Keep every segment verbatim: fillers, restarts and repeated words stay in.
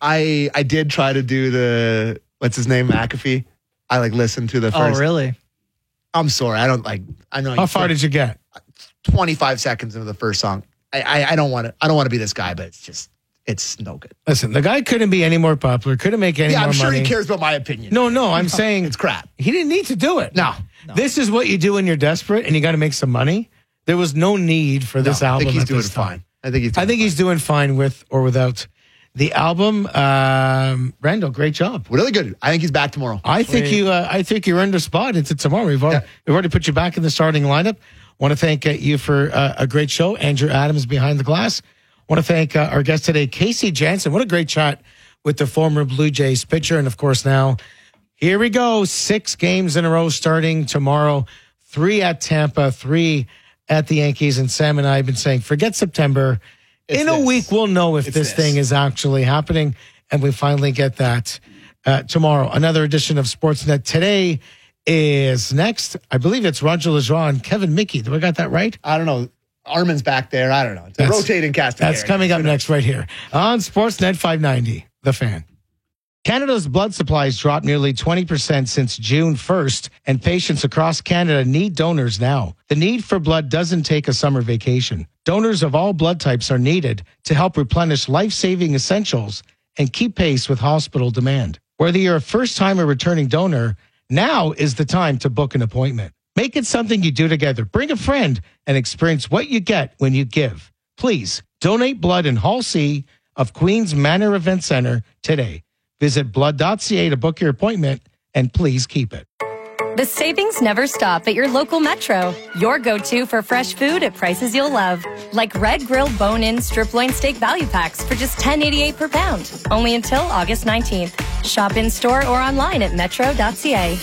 I I did try to do the, what's his name, McAfee. I like listened to the first. Oh, really? I'm sorry. I don't like, I know. How far did you get? twenty-five seconds into the first song. I I, I don't want to, I don't want to be this guy, but it's just, it's no good. Listen, the guy couldn't be any more popular, couldn't make any yeah, more I'm sure money. he cares about my opinion. No, no, I'm saying it's crap. He didn't need to do it. No. no. This is what you do when you're desperate and you got to make some money. There was no need for this no, album. I think he's at doing this fine. time. I think he's doing I think fine. he's doing fine with or without the album. Um, Randall, great job. Really good. I think he's back tomorrow. I think Sweet. you. Uh, I think you earned a spot into tomorrow. We've already, Yeah. we've already put you back in the starting lineup. Want to thank uh, you for uh, a great show, Andrew Adams behind the glass. Want to thank uh, our guest today, Casey Janssen. What a great chat with the former Blue Jays pitcher, and of course now, here we go. Six games in a row starting tomorrow. Three at Tampa, three at the Yankees, and Sam and I have been saying, forget September. It's in a this. week, we'll know if It's this, this thing is actually happening, and we finally get that uh, tomorrow. Another edition of Sportsnet today is next. I believe it's Roger Lejeune and Kevin Mickey. Do I got that right? I don't know. Armin's back there. I don't know. It's a That's- rotating cast. of That's characters. coming up next right here on Sportsnet five ninety, The Fan. Canada's blood supplies dropped nearly twenty percent since June first, and patients across Canada need donors now. The need for blood doesn't take a summer vacation. Donors of all blood types are needed to help replenish life-saving essentials and keep pace with hospital demand. Whether you're a first-time or returning donor, now is the time to book an appointment. Make it something you do together. Bring a friend and experience what you get when you give. Please donate blood in Hall C of Queen's Manor Event Center today. Visit blood dot c a to book your appointment, and please keep it. The savings never stop at your local Metro. Your go-to for fresh food at prices you'll love. Like Red Grill Bone-In Strip Loin Steak Value Packs for just ten eighty-eight per pound. Only until August nineteenth. Shop in-store or online at metro dot c a.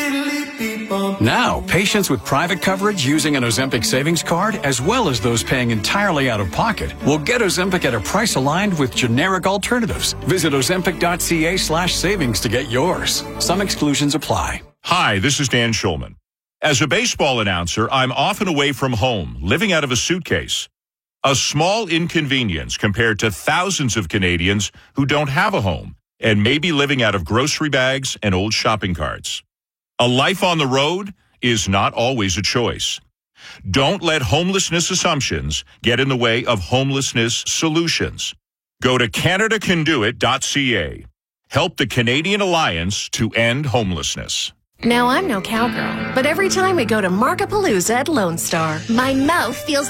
Now, patients with private coverage using an Ozempic savings card, as well as those paying entirely out of pocket, will get Ozempic at a price aligned with generic alternatives. Visit ozempic dot c a slash savings to get yours. Some exclusions apply. Hi, this is Dan Schulman. As a baseball announcer, I'm often away from home, living out of a suitcase. A small inconvenience compared to thousands of Canadians who don't have a home and may be living out of grocery bags and old shopping carts. A life on the road is not always a choice. Don't let homelessness assumptions get in the way of homelessness solutions. Go to canada can do it dot c a. Help the Canadian Alliance to end homelessness. Now, I'm no cowgirl, but every time we go to Markapalooza at Lone Star, my mouth feels